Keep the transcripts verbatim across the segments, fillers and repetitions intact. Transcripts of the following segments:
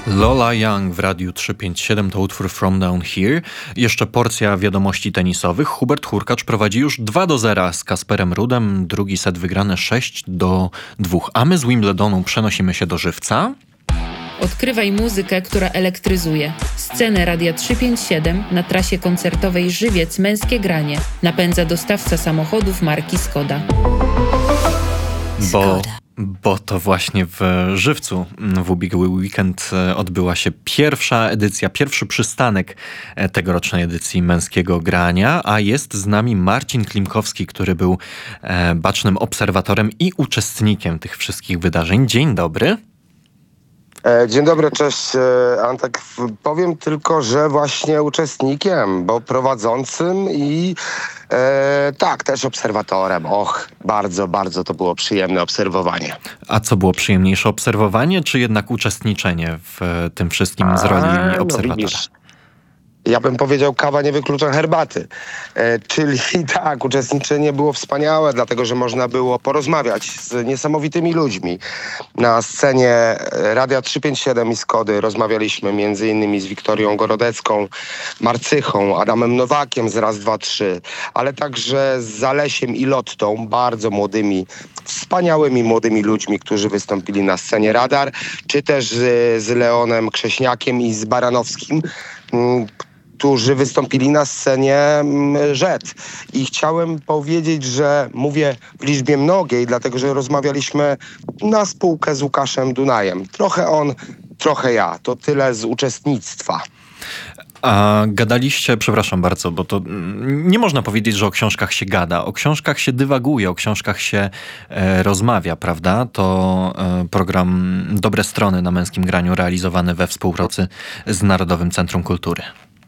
Lola Young w Radiu trzysta pięćdziesiąt siedem to utwór From Down Here. Jeszcze porcja wiadomości tenisowych. Hubert Hurkacz prowadzi już dwa do zera z Kasperem Ruudem. Drugi set wygrany sześć do dwóch. A my z Wimbledonu przenosimy się do Żywca. Odkrywaj muzykę, która elektryzuje. Scenę Radia trzysta pięćdziesiąt siedem na trasie koncertowej Żywiec Męskie Granie napędza dostawca samochodów marki Skoda. Bo... Bo to właśnie w Żywcu w ubiegły weekend odbyła się pierwsza edycja, pierwszy przystanek tegorocznej edycji Męskiego Grania, a jest z nami Marcin Klimkowski, który był bacznym obserwatorem i uczestnikiem tych wszystkich wydarzeń. Dzień dobry. Dzień dobry, cześć Antek. Powiem tylko, że właśnie uczestnikiem, bo prowadzącym i e, tak, też obserwatorem. Och, bardzo, bardzo to było przyjemne obserwowanie. A co było przyjemniejsze, obserwowanie, czy jednak uczestniczenie w tym wszystkim z roli obserwatora? No, ja bym powiedział, kawa nie wyklucza herbaty. E, czyli tak, uczestniczenie było wspaniałe, dlatego że można było porozmawiać z niesamowitymi ludźmi. Na scenie Radia trzysta pięćdziesiąt siedem i Skody rozmawialiśmy między innymi z Wiktorią Gorodecką, Marcychą, Adamem Nowakiem z Raz, Dwa, Trzy, ale także z Zalesiem i Lottą, bardzo młodymi, wspaniałymi młodymi ludźmi, którzy wystąpili na scenie Radar, czy też z, z Leonem Krześniakiem i z Baranowskim, którzy wystąpili na scenie Rzet. I chciałem powiedzieć, że mówię w liczbie mnogiej, dlatego że rozmawialiśmy na spółkę z Łukaszem Dunajem. Trochę on, trochę ja. To tyle z uczestnictwa. A gadaliście, przepraszam bardzo, bo to nie można powiedzieć, że o książkach się gada. O książkach się dywaguje, o książkach się e, rozmawia, prawda? To e, program Dobre Strony na Męskim Graniu realizowany we współpracy z Narodowym Centrum Kultury.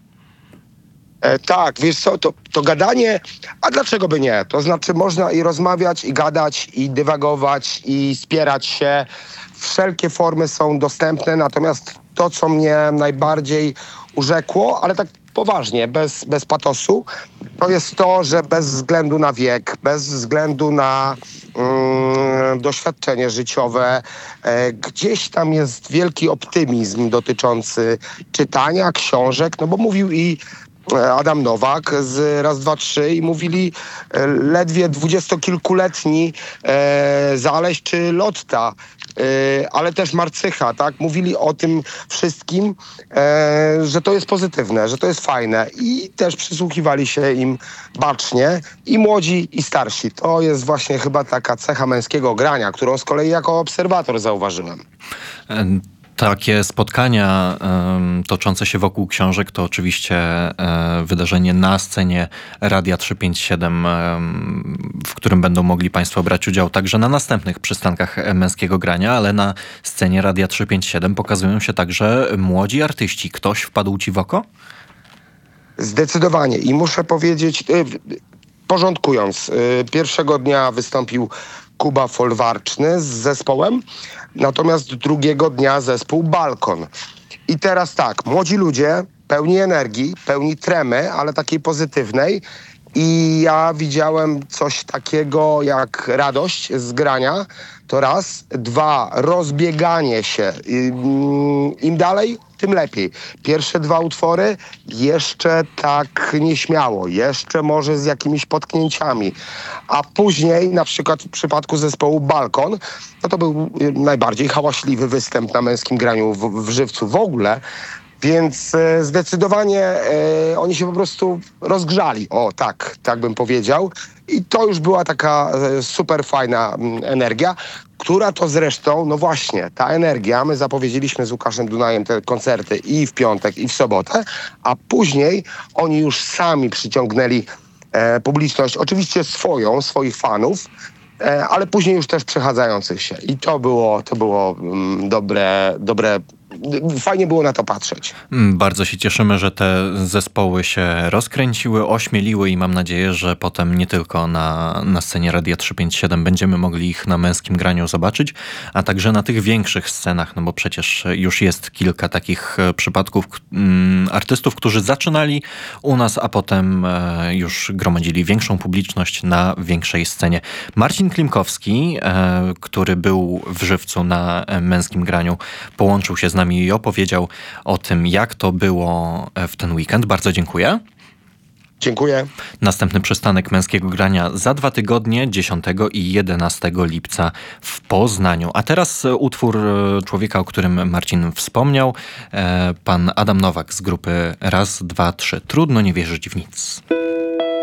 E, tak, wiesz co, to, to gadanie, a dlaczego by nie? To znaczy można i rozmawiać, i gadać, i dywagować, i spierać się. Wszelkie formy są dostępne, natomiast to, co mnie najbardziej urzekło, ale tak poważnie, bez, bez patosu, to jest to, że bez względu na wiek, bez względu na mm, doświadczenie życiowe, e, gdzieś tam jest wielki optymizm dotyczący czytania książek, no bo mówił i Adam Nowak z Raz, Dwa, Trzy i mówili e, ledwie dwudziestokilkuletni e, Zaleś czy Lotta, e, ale też Marcycha, tak? Mówili o tym wszystkim, e, że to jest pozytywne, że to jest fajne i też przysłuchiwali się im bacznie i młodzi i starsi. To jest właśnie chyba taka cecha Męskiego Grania, którą z kolei jako obserwator zauważyłem. And- Takie spotkania um, toczące się wokół książek to oczywiście um, wydarzenie na scenie Radia trzysta pięćdziesiąt siedem, um, w którym będą mogli Państwo brać udział także na następnych przystankach Męskiego Grania, ale na scenie Radia trzysta pięćdziesiąt siedem pokazują się także młodzi artyści. Ktoś wpadł Ci w oko? Zdecydowanie i muszę powiedzieć, y, porządkując, y, pierwszego dnia wystąpił Kuba Folwarczny z zespołem, natomiast drugiego dnia zespół Balkon. I teraz tak, młodzi ludzie, pełni energii, pełni tremy, ale takiej pozytywnej. I ja widziałem coś takiego jak radość z grania, to raz. Dwa, rozbieganie się. Im dalej, tym lepiej. Pierwsze dwa utwory jeszcze tak nieśmiało, jeszcze może z jakimiś potknięciami. A później, na przykład w przypadku zespołu Balkon, no to był najbardziej hałaśliwy występ na Męskim Graniu w, w Żywcu w ogóle. Więc e, zdecydowanie e, oni się po prostu rozgrzali. O, tak, tak bym powiedział. I to już była taka e, super fajna m, energia, która to zresztą, no właśnie, ta energia, my zapowiedzieliśmy z Łukaszem Dunajem te koncerty i w piątek, i w sobotę, a później oni już sami przyciągnęli e, publiczność, oczywiście swoją, swoich fanów, e, ale później już też przechadzających się. I to było, to było mm, dobre, dobre fajnie było na to patrzeć. Bardzo się cieszymy, że te zespoły się rozkręciły, ośmieliły i mam nadzieję, że potem nie tylko na, na scenie Radia trzysta pięćdziesiąt siedem będziemy mogli ich na Męskim Graniu zobaczyć, a także na tych większych scenach, no bo przecież już jest kilka takich przypadków mm, artystów, którzy zaczynali u nas, a potem e, już gromadzili większą publiczność na większej scenie. Marcin Klimkowski, e, który był w Żywcu na Męskim Graniu, połączył się z nami nami i opowiedział o tym, jak to było w ten weekend. Bardzo dziękuję. Dziękuję. Następny przystanek Męskiego Grania za dwa tygodnie, dziesiątego i jedenastego lipca w Poznaniu. A teraz utwór człowieka, o którym Marcin wspomniał, pan Adam Nowak z grupy Raz, Dwa, Trzy. Trudno nie wierzyć w nic.